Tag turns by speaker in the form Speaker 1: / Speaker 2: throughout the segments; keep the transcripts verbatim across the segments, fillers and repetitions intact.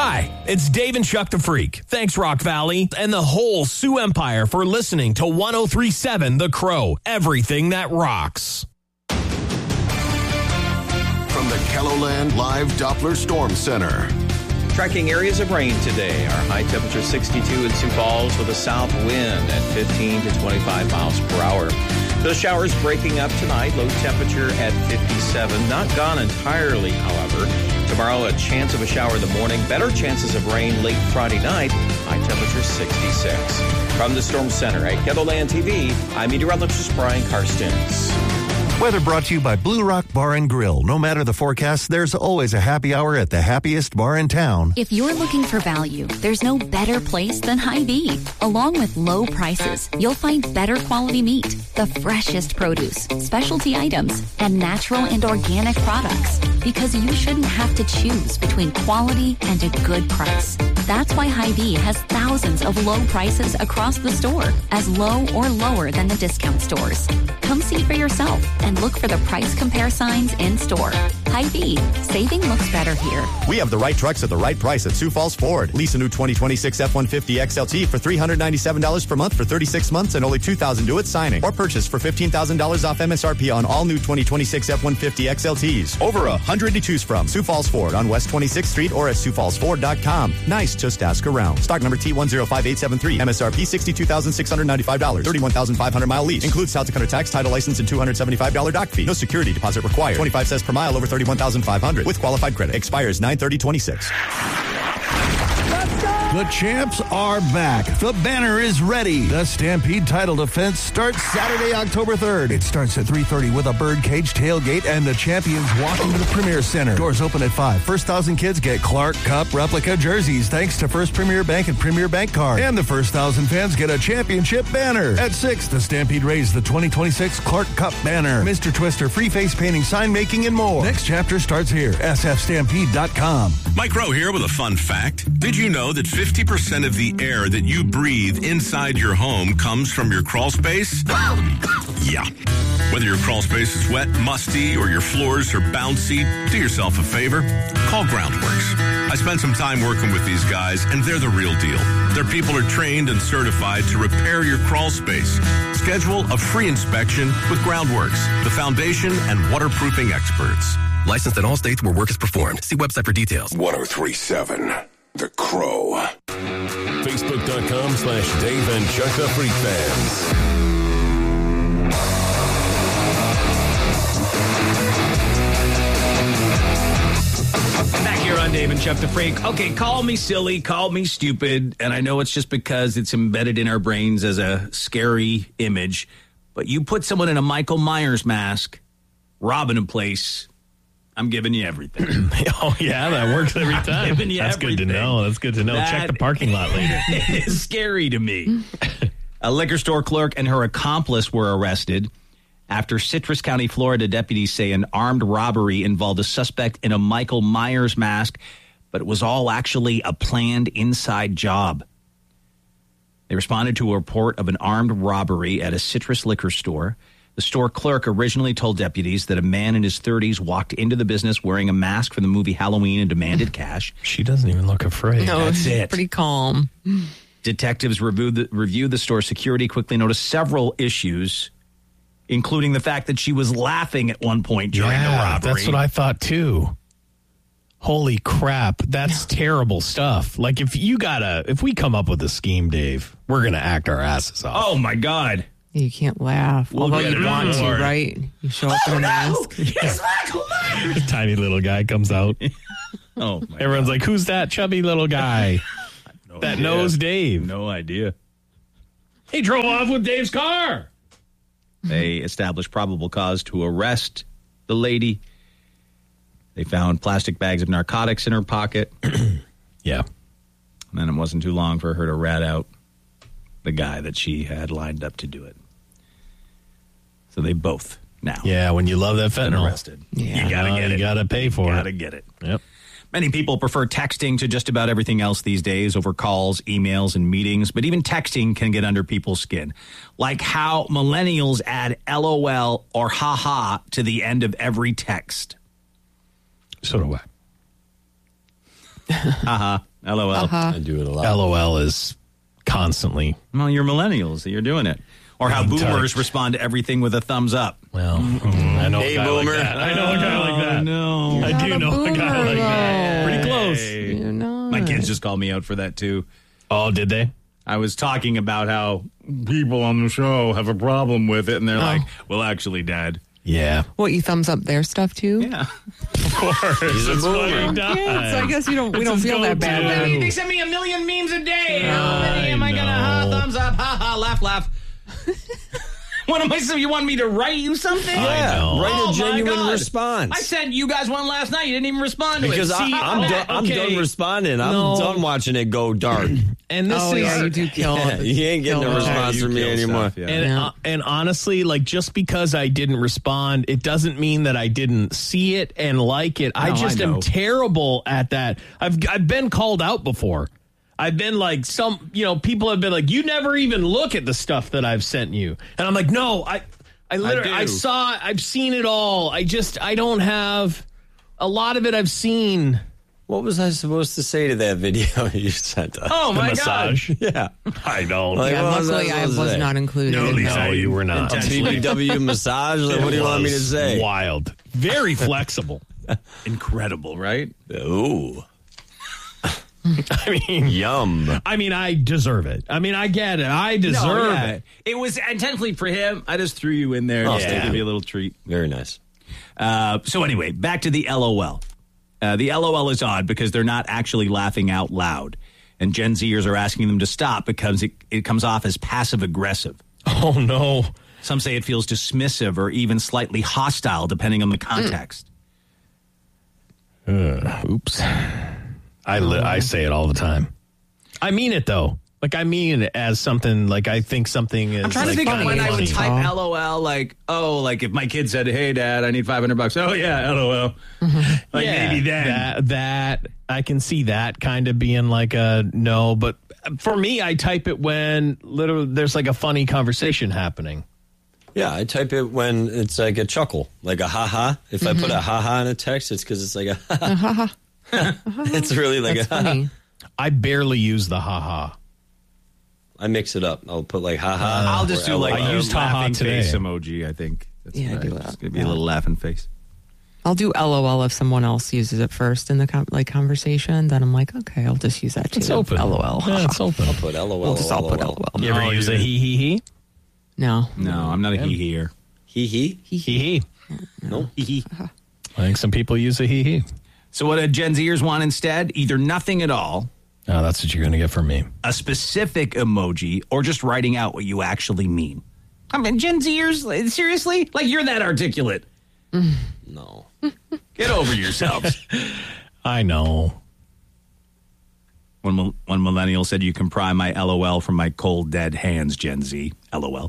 Speaker 1: Hi, it's Dave and Chuck the Freak. Thanks, Rock Valley, and the whole Sioux Empire for listening to one oh three point seven The Crow, everything that rocks.
Speaker 2: From the KELOLAND Live Doppler Storm Center.
Speaker 3: Tracking areas of rain today. Our high temperature sixty-two in Sioux Falls with a south wind at fifteen to twenty-five miles per hour. Those showers breaking up tonight. Low temperature at fifty-seven. Not gone entirely, however. Tomorrow, a chance of a shower in the morning. Better chances of rain late Friday night. High temperature sixty-six. From the Storm Center at KELOLAND T V, I'm meteorologist Brian Karstens.
Speaker 4: Weather brought to you by Blue Rock Bar and Grill. No matter the forecast, there's always a happy hour at the happiest bar in town.
Speaker 5: If you're looking for value, there's no better place than Hy-Vee. Along with low prices, you'll find better quality meat, the freshest produce, specialty items, and natural and organic products. Because you shouldn't have to choose between quality and a good price. That's why Hy-Vee has thousands of low prices across the store, as low or lower than the discount stores. Come see for yourself and look for the price compare signs in store. Hy-Vee, saving looks better here.
Speaker 6: We have the right trucks at the right price at Sioux Falls Ford. Lease a new twenty twenty-six F one fifty X L T for three hundred ninety-seven dollars per month for thirty-six months and only two thousand dollars due at signing. Or purchase for fifteen thousand dollars off M S R P on all new twenty twenty-six F one fifty X L Ts. Over a hundred to choose from. Sioux Falls Ford on West twenty-sixth Street or at sioux falls ford dot com. Nice, just ask around. Stock number T one zero five eight seven three. M S R P sixty-two thousand six hundred ninety-five dollars. thirty-one thousand five hundred mile lease. Includes South Dakota tax, title license, and two hundred seventy-five dollars dock fee. No security deposit required. twenty-five cents per mile over thirty-one thousand five hundred with qualified credit. Expires nine thirty twenty-six.
Speaker 4: The champs are back. The banner is ready. The Stampede title defense starts Saturday, October third. It starts at three thirty with a birdcage tailgate and the champions walk into the Premier Center. Doors open at five. First thousand kids get Clark Cup replica jerseys thanks to First Premier Bank and Premier Bank Card. And the first thousand fans get a championship banner. At six, the Stampede raised the twenty twenty-six Clark Cup banner. Mister Twister, free face painting, sign making, and more. Next chapter starts here. S F stampede dot com.
Speaker 7: Mike Rowe here with a fun fact. Did you know that fifty percent of the air that you breathe inside your home comes from your crawl space? Yeah. Whether your crawl space is wet, musty, or your floors are bouncy, do yourself a favor. Call Groundworks. I spent some time working with these guys, and they're the real deal. Their people are trained and certified to repair your crawl space. Schedule a free inspection with Groundworks, the foundation and waterproofing experts.
Speaker 8: Licensed in all states where work is performed. See website for details.
Speaker 2: one oh three point seven The Crow.
Speaker 9: Facebook.com slash Dave and Chuck the Freak Fans.
Speaker 10: Back here on Dave and Chuck the Freak. Okay, call me silly, call me stupid, and I know it's just because it's embedded in our brains as a scary image, but you put someone in a Michael Myers mask, robbing a place, I'm giving you everything.
Speaker 11: Oh, yeah, that works every time.
Speaker 10: I'm giving you
Speaker 11: That's
Speaker 10: everything.
Speaker 11: good to know. That's good to know.
Speaker 10: That
Speaker 11: Check the parking lot later.
Speaker 10: It's scary to me. A liquor store clerk and her accomplice were arrested after Citrus County, Florida deputies say an armed robbery involved a suspect in a Michael Myers mask, but it was all actually a planned inside job. They responded to a report of an armed robbery at a Citrus liquor store. The store clerk originally told deputies that a man in his thirties walked into the business wearing a mask from the movie Halloween and demanded cash.
Speaker 11: She doesn't even look afraid.
Speaker 12: No,
Speaker 10: That's it.
Speaker 12: Pretty calm.
Speaker 10: Detectives reviewed the, reviewed the store security, quickly noticed several issues, including the fact that she was laughing at one point during
Speaker 11: yeah,
Speaker 10: the robbery.
Speaker 11: That's what I thought, too. Holy crap. That's terrible stuff. Like, if you gotta, if we come up with a scheme, Dave, we're going to act our asses off.
Speaker 10: Oh, my God.
Speaker 12: You can't laugh.
Speaker 10: We'll
Speaker 12: Although
Speaker 10: get
Speaker 12: you
Speaker 10: it
Speaker 12: want to,
Speaker 10: on.
Speaker 12: right? You show up in a mask.
Speaker 10: It's Michael Myers.
Speaker 11: Tiny little guy comes out.
Speaker 10: Oh, my
Speaker 11: Everyone's
Speaker 10: God.
Speaker 11: like, who's that chubby little guy
Speaker 10: no
Speaker 11: that
Speaker 10: idea.
Speaker 11: knows Dave?
Speaker 10: No idea.
Speaker 11: He drove off with Dave's car.
Speaker 10: They established probable cause to arrest the lady. They found plastic bags of narcotics in her pocket.
Speaker 11: Yeah.
Speaker 10: And then it wasn't too long for her to rat out the guy that she had lined up to do it. So they both now.
Speaker 11: Yeah, when you love that
Speaker 10: been
Speaker 11: fentanyl.
Speaker 10: arrested.
Speaker 12: Yeah.
Speaker 10: You gotta
Speaker 11: No,
Speaker 10: get
Speaker 11: you
Speaker 10: it.
Speaker 11: gotta pay for
Speaker 10: you
Speaker 11: it.
Speaker 10: Gotta get it.
Speaker 11: Yep.
Speaker 10: Many people prefer texting to just about everything else these days over calls, emails, and meetings, but even texting can get under people's skin. Like how millennials add LOL or haha to the end of every text.
Speaker 11: So do I.
Speaker 10: Uh-huh. LOL.
Speaker 12: Uh-huh.
Speaker 13: I do it a lot.
Speaker 11: LOL is constantly.
Speaker 10: Well, you're millennials. You're doing it. Or how
Speaker 11: Being
Speaker 10: boomers
Speaker 11: touched.
Speaker 10: respond to everything with a thumbs up.
Speaker 11: Well, mm, I know
Speaker 13: Hey,
Speaker 11: a guy
Speaker 13: boomer.
Speaker 11: like that. I know a guy like that.
Speaker 10: No.
Speaker 11: I
Speaker 12: Not
Speaker 11: do
Speaker 12: a
Speaker 11: know a guy
Speaker 12: boomer,
Speaker 11: like that.
Speaker 12: though.
Speaker 11: Pretty close.
Speaker 10: Hey.
Speaker 12: You're not.
Speaker 10: My kids just called me out for that, too.
Speaker 11: Oh, did they?
Speaker 10: I was talking about how people on the show have a problem with it, and they're
Speaker 12: Oh.
Speaker 10: like, well, actually, Dad.
Speaker 11: Yeah.
Speaker 12: What, you thumbs up their stuff too?
Speaker 10: Yeah.
Speaker 11: Of course.
Speaker 13: He's a
Speaker 11: That's what
Speaker 13: boomer.
Speaker 11: he does.
Speaker 12: Yeah, so I guess you don't. We
Speaker 11: It's
Speaker 12: don't
Speaker 11: his
Speaker 12: feel that
Speaker 11: go-to.
Speaker 12: bad.
Speaker 10: They send me a million memes a day. How
Speaker 11: I
Speaker 10: many am I going to ha,
Speaker 11: know.
Speaker 10: thumbs up, ha, ha, laugh, laugh. What am I saying? You want me to write you something?
Speaker 11: I know.
Speaker 13: Write
Speaker 10: Oh,
Speaker 13: a
Speaker 10: my
Speaker 13: genuine
Speaker 10: God.
Speaker 13: response.
Speaker 10: I sent you guys one last night. You didn't even respond to
Speaker 13: because
Speaker 10: it.
Speaker 13: I,
Speaker 10: See,
Speaker 13: I'm,
Speaker 10: oh,
Speaker 13: done, I'm
Speaker 10: okay.
Speaker 13: done responding. I'm
Speaker 11: No.
Speaker 13: done watching it go dark.
Speaker 11: And this
Speaker 12: Oh
Speaker 11: is
Speaker 12: yeah, you do kill.
Speaker 13: Yeah, you ain't getting
Speaker 12: kill
Speaker 13: a
Speaker 12: it.
Speaker 13: response
Speaker 10: You
Speaker 13: from me
Speaker 10: kill
Speaker 13: anymore.
Speaker 10: stuff, yeah.
Speaker 11: And
Speaker 12: Yeah.
Speaker 11: uh, and honestly, like just because I didn't respond, it doesn't mean that I didn't see it and like it. I
Speaker 10: No,
Speaker 11: just
Speaker 10: I know.
Speaker 11: am terrible at that. I've I've been called out before. I've been like some, you know, people have been like, you never even look at the stuff that I've sent you, and I'm like, no, I, I literally, I,
Speaker 10: do.
Speaker 11: saw, I've seen it all. I just, I don't have a lot of it. I've seen.
Speaker 13: What was I supposed to say to that video you sent us?
Speaker 10: Oh,
Speaker 11: The
Speaker 10: my
Speaker 11: massage.
Speaker 13: yeah.
Speaker 11: I don't.
Speaker 13: Like,
Speaker 12: Yeah,
Speaker 13: what was I
Speaker 12: luckily I
Speaker 13: supposed to
Speaker 12: was
Speaker 13: say?
Speaker 12: not included.
Speaker 11: No,
Speaker 12: in
Speaker 11: Lisa,
Speaker 12: that.
Speaker 11: you were not.
Speaker 13: A T B W massage? Like, what do you want me to
Speaker 11: was
Speaker 13: say?
Speaker 11: Wild. Very flexible.
Speaker 10: Incredible, right?
Speaker 13: Ooh.
Speaker 11: I mean,
Speaker 13: Yum.
Speaker 11: I mean, I deserve it. I mean, I get it. I deserve
Speaker 10: No, yeah.
Speaker 11: it.
Speaker 10: It was intentionally for him. I just threw you in there
Speaker 13: Oh,
Speaker 10: just to
Speaker 13: yeah.
Speaker 10: give you a little treat.
Speaker 13: Very nice.
Speaker 10: Uh, so anyway, back to the LOL. Uh, the LOL is odd because they're not actually laughing out loud. And Gen Zers are asking them to stop because it, it comes off as passive-aggressive.
Speaker 11: Oh, no.
Speaker 10: Some say it feels dismissive or even slightly hostile, depending on the context.
Speaker 11: Uh, oops. I, li- I say it all the time. I mean it, though. Like, I mean it as something, like, I think something is
Speaker 10: I'm trying
Speaker 11: like,
Speaker 10: to think of
Speaker 11: funny.
Speaker 10: when I would
Speaker 11: funny.
Speaker 10: type LOL, like, oh, like if my kid said, hey, Dad, I need five hundred bucks. Oh, yeah, LOL. Like,
Speaker 11: Yeah,
Speaker 10: maybe then.
Speaker 11: That, that, I can see that kind of being like a no. But for me, I type it when literally there's like a funny conversation happening.
Speaker 13: Yeah, I type it when it's like a chuckle, like a ha-ha. If I put a ha-ha in a text, it's because it's like a ha-ha. It's really like
Speaker 12: That's
Speaker 13: a ha-ha.
Speaker 12: funny.
Speaker 11: I barely use the haha.
Speaker 13: I mix it up. I'll put like ha-ha.
Speaker 10: I'll just
Speaker 13: or
Speaker 10: do like
Speaker 13: LOL.
Speaker 11: I
Speaker 10: a
Speaker 11: used haha
Speaker 10: laughing
Speaker 11: today.
Speaker 10: face emoji, I think. That's
Speaker 12: Yeah, I
Speaker 10: what
Speaker 12: do
Speaker 10: It's
Speaker 12: that.
Speaker 10: going to be a
Speaker 12: Yeah.
Speaker 10: little laughing face.
Speaker 12: I'll do LOL if someone else uses it first in the com- like conversation. Then I'm like, okay, I'll just use that too.
Speaker 11: It's open.
Speaker 12: LOL.
Speaker 11: Yeah, it's open.
Speaker 13: I'll put LOL.
Speaker 12: We'll just all put
Speaker 13: LOL.
Speaker 12: LOL.
Speaker 11: You ever
Speaker 10: No,
Speaker 11: use
Speaker 10: you
Speaker 11: a
Speaker 10: didn't.
Speaker 11: he he he?
Speaker 12: No.
Speaker 10: No, I'm not a hee-heer.
Speaker 13: Hee hee.
Speaker 11: He he.
Speaker 13: No.
Speaker 10: Hee-hee.
Speaker 11: I think some people use a he he.
Speaker 10: So what do Gen Zers want instead? Either nothing at all,
Speaker 11: Oh, that's what you're going to get from me.
Speaker 10: a specific emoji, or just writing out what you actually mean. I mean, Gen Zers, seriously? Like, you're that articulate.
Speaker 13: No.
Speaker 10: Get over yourselves.
Speaker 11: I know.
Speaker 10: One, mil- one millennial said, you can pry my LOL from my cold, dead hands, Gen Z. LOL.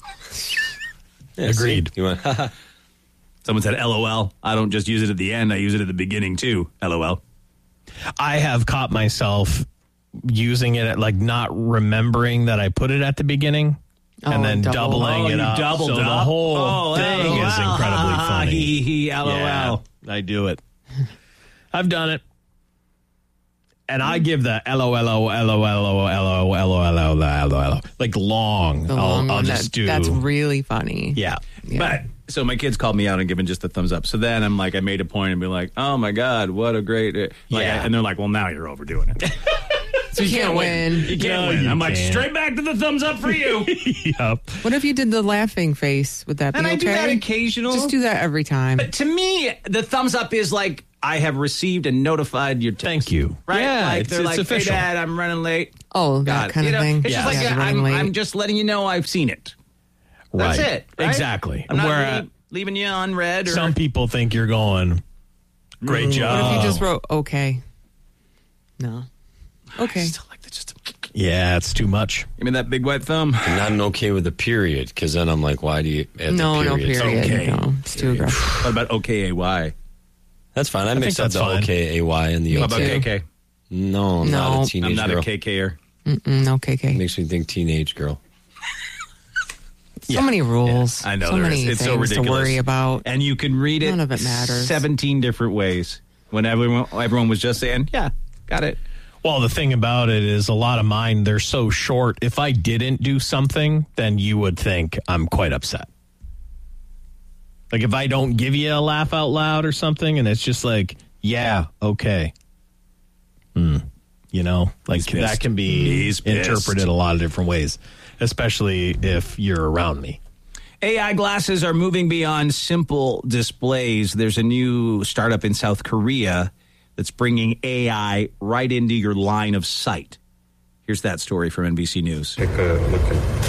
Speaker 13: Yeah,
Speaker 11: Agreed.
Speaker 13: see? You went, ha-ha.
Speaker 10: Someone said, LOL. I don't just use it at the end. I use it at the beginning, too. LOL.
Speaker 11: I have caught myself using it at like not remembering that I put it at the beginning.
Speaker 12: Oh,
Speaker 11: and then
Speaker 12: double.
Speaker 11: doubling
Speaker 10: Oh,
Speaker 11: it
Speaker 10: you
Speaker 11: up.
Speaker 10: doubled
Speaker 11: so the
Speaker 10: up?
Speaker 11: whole
Speaker 10: Oh,
Speaker 11: thing
Speaker 10: LOL.
Speaker 11: is incredibly funny.
Speaker 10: He, he, LOL.
Speaker 11: Yeah, I do it. I've done it. And I give the L O L O L O L O L O L O L O L O L O like long.
Speaker 12: The
Speaker 11: I'll,
Speaker 12: long
Speaker 11: I'll
Speaker 12: one,
Speaker 11: just
Speaker 12: that-
Speaker 11: do.
Speaker 12: That's really funny.
Speaker 11: Yeah.
Speaker 12: Yeah.
Speaker 10: But so my kids called me out and given just a thumbs up. So then I'm like, I made a point and be like, oh my God, what a great. Like,
Speaker 11: Yeah.
Speaker 10: and they're like, well, now you're overdoing it.
Speaker 12: So you can't win.
Speaker 10: You can't
Speaker 11: No,
Speaker 10: win.
Speaker 11: you
Speaker 10: I'm like,
Speaker 11: can't.
Speaker 10: straight back to the thumbs up for you.
Speaker 11: Yep.
Speaker 12: What if you did the laughing face? Would that be
Speaker 10: And I
Speaker 12: okay?
Speaker 10: do that occasional.
Speaker 12: Just do that every time.
Speaker 10: But to me, the thumbs up is like, I have received and notified your text.
Speaker 11: Thank you.
Speaker 10: Right?
Speaker 11: Yeah,
Speaker 10: like,
Speaker 11: it's,
Speaker 10: they're
Speaker 11: it's
Speaker 10: like,
Speaker 11: official.
Speaker 10: hey, Dad, I'm running late.
Speaker 12: Oh, that
Speaker 10: God,
Speaker 12: kind
Speaker 10: you
Speaker 12: of
Speaker 10: know,
Speaker 12: thing.
Speaker 10: It's just like,
Speaker 12: Yeah,
Speaker 10: I'm,
Speaker 12: running late.
Speaker 10: I'm just letting you know I've seen it. That's
Speaker 11: Right.
Speaker 10: it. Right?
Speaker 11: Exactly.
Speaker 10: I'm not
Speaker 11: Where,
Speaker 10: leave- leaving you unread. Or,
Speaker 11: Some people think you're going, great job.
Speaker 12: What if you just wrote okay? No. Okay.
Speaker 10: Still like that. Just
Speaker 11: Yeah, it's too much.
Speaker 10: give me that big white thumb.
Speaker 13: I'm not an okay with a period, because then I'm like, why do you add
Speaker 12: No,
Speaker 13: the
Speaker 12: no
Speaker 13: period?
Speaker 12: period.
Speaker 10: okay.
Speaker 12: No, it's too aggressive.
Speaker 10: What about O K A Y?
Speaker 13: That's fine. I, mix
Speaker 11: think
Speaker 13: up
Speaker 11: that's
Speaker 13: the
Speaker 11: fine.
Speaker 13: O K A Y and the
Speaker 10: What about
Speaker 13: O
Speaker 10: K
Speaker 13: K.
Speaker 10: K?
Speaker 13: No, I'm
Speaker 12: No.
Speaker 13: not a teenage
Speaker 10: I'm not
Speaker 13: girl.
Speaker 10: a K K-er.
Speaker 12: Mm-mm, no K K.
Speaker 13: Makes me think teenage girl.
Speaker 12: So many rules.
Speaker 10: I know
Speaker 12: So
Speaker 10: there
Speaker 12: many
Speaker 10: is. It's so
Speaker 12: things
Speaker 10: ridiculous
Speaker 12: to worry about.
Speaker 10: And you can read it
Speaker 12: None of it matters.
Speaker 10: seventeen different ways. When everyone, everyone was just saying, yeah,
Speaker 3: Got it.
Speaker 11: Well, the thing about it is a lot of mine, they're so short. If I didn't do something, then you would think I'm quite upset. Like if I don't give you a laugh out loud or something, and it's just like, yeah, okay. Hmm. You know, like that can be
Speaker 3: He's
Speaker 11: interpreted a lot of different ways, especially if you're around me.
Speaker 3: A I glasses are moving beyond simple displays. There's a new startup in South Korea that's bringing A I right into your line of sight. Here's that story from N B C News.
Speaker 14: Take a look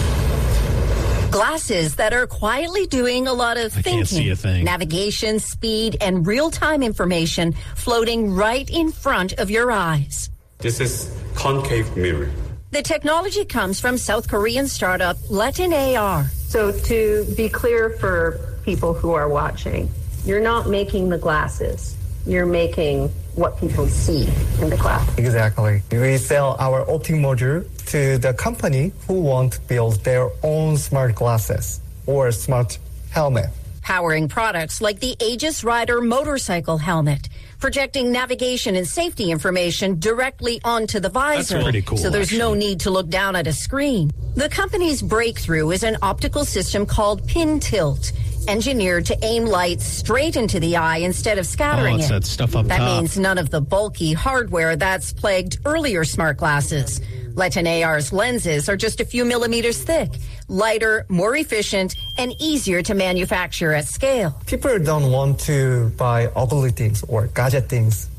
Speaker 14: at
Speaker 15: glasses that are quietly doing a lot of
Speaker 11: I
Speaker 15: thinking,
Speaker 11: can't see a thing.
Speaker 15: navigation, speed, and real-time information floating right in front of your eyes.
Speaker 14: This is concave mirror.
Speaker 15: The technology comes from South Korean startup Letin A R.
Speaker 16: So to be clear for people who are watching, you're not making the glasses. You're making what people see in the glass.
Speaker 17: Exactly. We sell our optic module to the company who want to build their own smart glasses or smart helmet.
Speaker 15: Powering products like the Aegis Rider motorcycle helmet, projecting navigation and safety information directly onto the visor.
Speaker 11: That's pretty cool,
Speaker 15: So there's
Speaker 11: actually.
Speaker 15: no need to look down at a screen. The company's breakthrough is an optical system called Pin Tilt, engineered to aim light straight into the eye instead of scattering
Speaker 11: Oh, it's
Speaker 15: it.
Speaker 11: that stuff up
Speaker 15: That
Speaker 11: top.
Speaker 15: means none of the bulky hardware that's plagued earlier smart glasses. Letin A R's lenses are just a few millimeters thick, lighter, more efficient, and easier to manufacture at scale.
Speaker 17: People don't want to buy ugly things or gadget things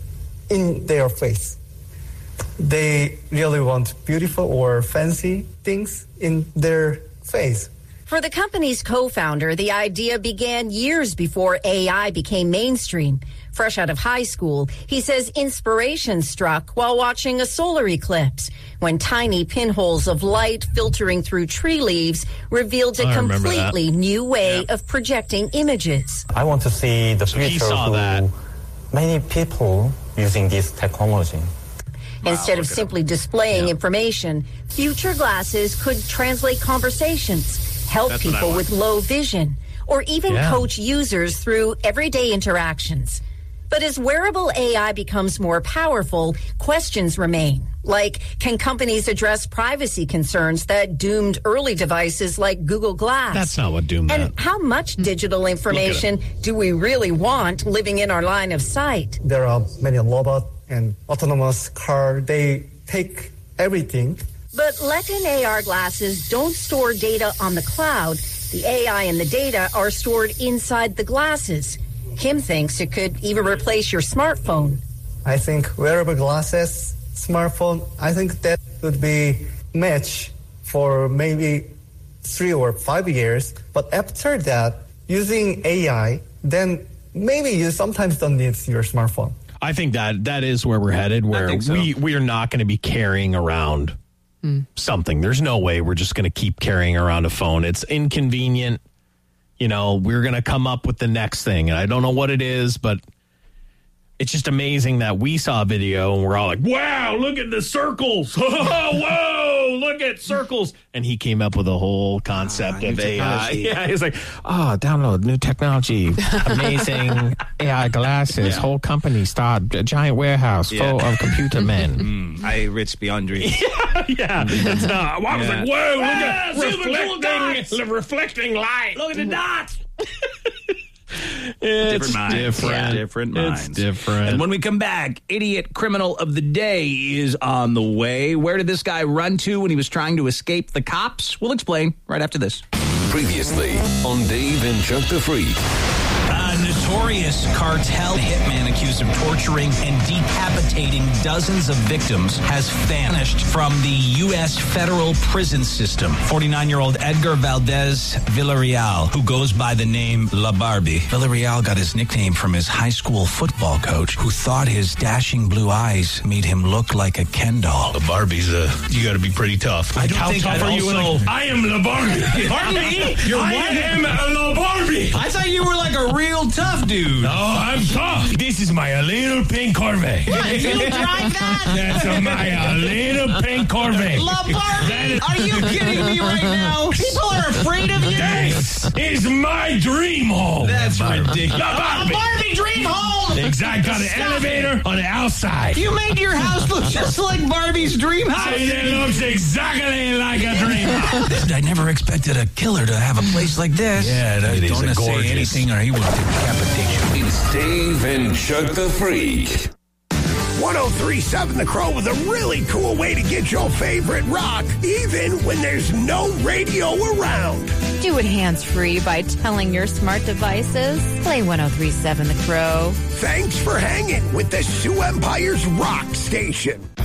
Speaker 17: in their face. They really want beautiful or fancy things in their face.
Speaker 15: For the company's co-founder, the idea began years before A I became mainstream. Fresh out of high school, he says inspiration struck while watching a solar eclipse, when tiny pinholes of light filtering through tree leaves revealed a
Speaker 11: I remember that.
Speaker 15: completely new way of projecting images.
Speaker 17: I want to see the
Speaker 11: So he
Speaker 17: future
Speaker 11: saw
Speaker 17: of
Speaker 11: that.
Speaker 17: many people using this technology.
Speaker 15: Instead of simply displaying information, future glasses could translate conversations, help
Speaker 11: That's what I
Speaker 15: people
Speaker 11: want.
Speaker 15: with low vision, or even
Speaker 11: Yeah.
Speaker 15: coach users through everyday interactions. But as wearable A I becomes more powerful, questions remain. Like, can companies address privacy concerns that doomed early devices like Google Glass?
Speaker 11: That's not what doomed
Speaker 15: And
Speaker 11: that.
Speaker 15: how much digital information do we really want living in our line of sight?
Speaker 17: There are many robot and autonomous car. They take everything.
Speaker 15: But Letin A R glasses don't store data on the cloud. The A I and the data are stored inside the glasses. Kim thinks it could even replace your smartphone.
Speaker 17: I think wearable glasses, smartphone, I think that would be match for maybe three or five years. But after that, using A I, then maybe you sometimes don't need your smartphone.
Speaker 11: I think that that is where we're headed, where
Speaker 3: think so.
Speaker 11: we, we are not going to be carrying around something. There's no way we're just going to keep carrying around a phone. It's inconvenient. You know, we're going to come up with the next thing. And I don't know what it is, but it's just amazing that we saw a video and we're all like, wow, look at the circles. Whoa, look at circles. And he came up with a whole concept of A I. Yeah, he's like, oh, download new technology. Amazing A I glasses.
Speaker 3: Yeah.
Speaker 11: Whole company start a giant warehouse
Speaker 3: Yeah.
Speaker 11: full of computer men.
Speaker 3: Mm, I Rich Beyondry.
Speaker 11: yeah, it's not. I was
Speaker 3: Yeah.
Speaker 11: like, whoa, look
Speaker 3: Ah,
Speaker 11: at
Speaker 3: super cool dots.
Speaker 11: reflecting, reflecting light.
Speaker 3: Look at the dots.
Speaker 11: It's
Speaker 3: different minds.
Speaker 11: different.
Speaker 3: Yeah. Different minds.
Speaker 11: It's different.
Speaker 3: And when we come back, idiot criminal of the day is on the way. Where did this guy run to when he was trying to escape the cops? We'll explain right after this.
Speaker 9: Previously on Dave and Chuck the Freak.
Speaker 18: A notorious cartel hitman accused of torturing and decapitating dozens of victims has vanished from the U S federal prison system. forty-nine-year-old Edgar Valdez Villarreal, who goes by the name La Barbie. Villarreal got his nickname from his high school football coach, who thought his dashing blue eyes made him look like a Ken doll.
Speaker 9: The Barbie's a, you got to be pretty tough.
Speaker 18: I don't think I'd also...
Speaker 9: I am La Barbie.
Speaker 18: Pardon me? You're
Speaker 9: I
Speaker 18: what?
Speaker 9: am La Barbie.
Speaker 18: I thought you were like a real tough dude.
Speaker 9: No, I'm tough. This is my little pink Corvette.
Speaker 18: What, you drive that?
Speaker 9: That's my little pink Corvette.
Speaker 18: La Barbie!
Speaker 9: That is-
Speaker 18: Are you kidding me right now? People are are afraid of you?
Speaker 9: This is my dream home.
Speaker 18: That's ridiculous.
Speaker 9: The Barbie.
Speaker 18: A Barbie dream home.
Speaker 9: Exactly. Got an
Speaker 18: Stop
Speaker 9: elevator
Speaker 18: it.
Speaker 9: on the outside.
Speaker 18: You made your house look just like Barbie's dream house.
Speaker 9: It looks exactly like a dream house.
Speaker 18: I never expected a killer to have a place like this.
Speaker 9: Yeah,
Speaker 18: I
Speaker 9: it is
Speaker 18: don't
Speaker 9: a
Speaker 18: say
Speaker 9: gorgeous.
Speaker 18: anything or he will decapitate you.
Speaker 2: It's Dave and Chuck the Freak.
Speaker 19: one oh three point seven The Crow with a really cool way to get your favorite rock, even when there's no radio around.
Speaker 20: Do it hands-free by telling your smart devices. Play one oh three point seven The Crow.
Speaker 19: Thanks for hanging with the Sioux Empire's Rock Station.